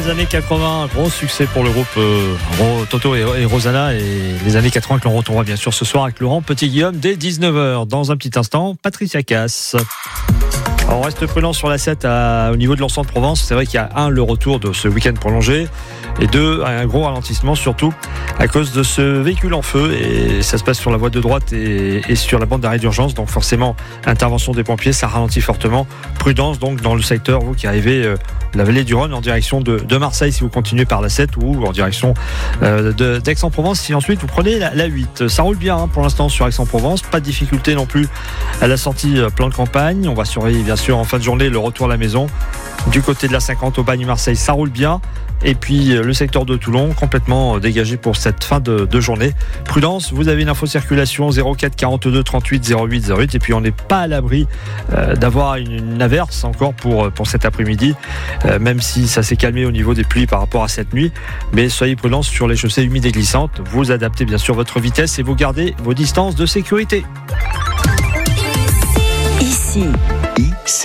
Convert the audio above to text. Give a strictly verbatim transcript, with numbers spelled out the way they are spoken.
les années quatre-vingts, gros succès pour le groupe euh, Toto et, et Rosanna, et les années quatre-vingts que l'on retrouvera bien sûr ce soir avec Laurent Petit-Guillaume dès dix-neuf heures. Dans un petit instant, Patricia Cass. Alors on reste prudent sur la sept à, au niveau de l'ensemble de Provence. C'est vrai qu'il y a un, le retour de ce week-end prolongé, et deux, un gros ralentissement surtout à cause de ce véhicule en feu, et ça se passe sur la voie de droite et, et sur la bande d'arrêt d'urgence, donc forcément intervention des pompiers, ça ralentit fortement. Prudence donc dans le secteur, vous qui arrivez euh, la vallée du Rhône en direction de, de Marseille si vous continuez par la sept, ou en direction euh, de, d'Aix-en-Provence si ensuite vous prenez la, la huit. Ça roule bien hein, pour l'instant sur Aix-en-Provence, pas de difficulté non plus à la sortie euh, plan de campagne. On va surveiller bien sûr en fin de journée le retour à la maison. Du côté de la cinquante au Bagne-Marseille, ça roule bien. Et puis le secteur de Toulon complètement dégagé pour cette fin de, de journée. Prudence, vous avez une info circulation zéro quatre quarante-deux trente-huit zéro huit zéro huit, et puis on n'est pas à l'abri euh, d'avoir une, une averse encore pour, pour cet après-midi, euh, même si ça s'est calmé au niveau des pluies par rapport à cette nuit. Mais soyez prudents sur les chaussées humides et glissantes. Vous adaptez bien sûr votre vitesse et vous gardez vos distances de sécurité. Ici,